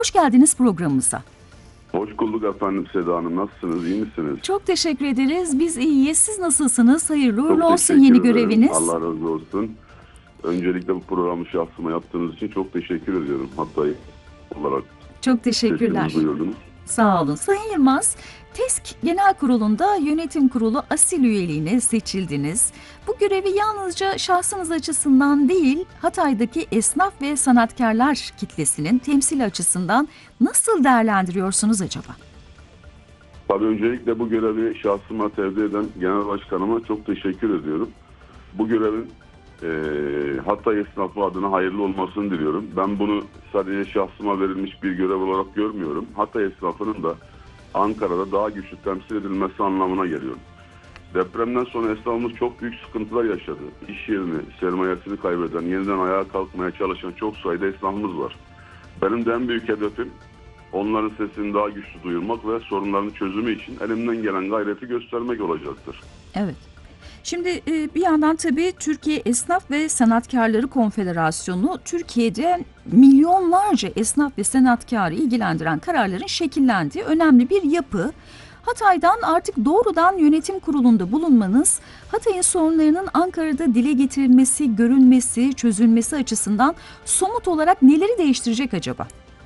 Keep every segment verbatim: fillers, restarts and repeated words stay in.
Hoş geldiniz programımıza. Hoş bulduk efendim Seda Hanım. Nasılsınız? İyi misiniz? Çok teşekkür ederiz. Biz iyiyiz. Siz nasılsınız? Hayırlı uğurlu Çok olsun teşekkür yeni ederim. göreviniz. Allah razı olsun. Öncelikle bu programı şahsıma yaptığınız için çok teşekkür ediyorum. Hatta olarak Çok teşekkürler. sesinizi duyurdunuz. Sağ olun. Sayın Yılmaz, TESK Genel Kurulu'nda Yönetim Kurulu asil üyeliğine seçildiniz. Bu görevi yalnızca şahsınız açısından değil, Hatay'daki esnaf ve sanatkarlar kitlesinin temsili açısından nasıl değerlendiriyorsunuz acaba? Tabii öncelikle bu görevi şahsıma tevdi eden Genel Başkanıma çok teşekkür ediyorum. Bu görevin e, Hatay esnafı adına hayırlı olmasını diliyorum. Ben bunu sadece şahsıma verilmiş bir görev olarak görmüyorum. Hatay esnafının da Ankara'da daha güçlü temsil edilmesi anlamına geliyor. Depremden sonra esnafımız çok büyük sıkıntılar yaşadı. İş yerini, sermayesini kaybeden, yeniden ayağa kalkmaya çalışan çok sayıda esnafımız var. Benim de en büyük hedefim onların sesini daha güçlü duyurmak ve sorunların çözümü için elimden gelen gayreti göstermek olacaktır. Evet. Şimdi e, bir yandan tabii Türkiye Esnaf ve Sanatkarları Konfederasyonu Türkiye'de milyonlarca esnaf ve sanatkarı ilgilendiren kararların şekillendiği önemli bir yapı. Hatay'dan artık doğrudan yönetim kurulunda bulunmanız, Hatay'ın sorunlarının Ankara'da dile getirilmesi, görülmesi, çözülmesi açısından somut olarak neleri değiştirecek acaba?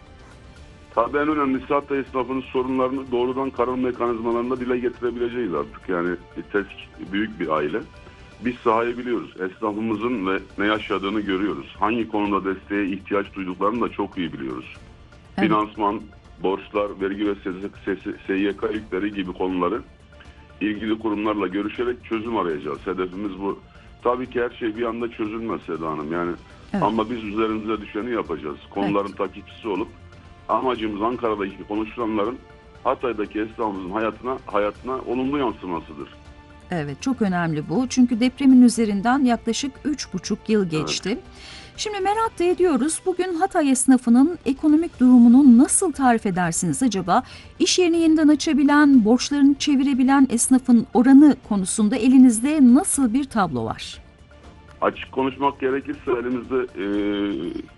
Tabii en önemlisi Hatay esnafının sorunlarını doğrudan karar mekanizmalarında dile getirebileceğiz artık. Yani TESK büyük bir aile. Biz sahayı biliyoruz. Esnafımızın ve ne yaşadığını görüyoruz. Hangi konuda desteğe ihtiyaç duyduklarını da çok iyi biliyoruz. Evet. Finansman, borçlar, vergi ve S Y K yükleri gibi konuları ilgili kurumlarla görüşerek çözüm arayacağız. Hedefimiz bu. Tabii ki her şey bir anda çözülmez Seda Hanım. Yani Evet. ama biz üzerimize düşeni yapacağız. Konuların Evet. takipçisi olup amacımız Ankara'daki konuşulanların Hatay'daki esnafımızın hayatına hayatına olumlu yansımasıdır. Evet, çok önemli bu. Çünkü depremin üzerinden yaklaşık üç buçuk yıl geçti. Evet. Şimdi merak da ediyoruz. Bugün Hatay esnafının ekonomik durumunu nasıl tarif edersiniz acaba? İş yerini yeniden açabilen, borçlarını çevirebilen esnafın oranı konusunda elinizde nasıl bir tablo var? Açık konuşmak gerekirse elimizde e,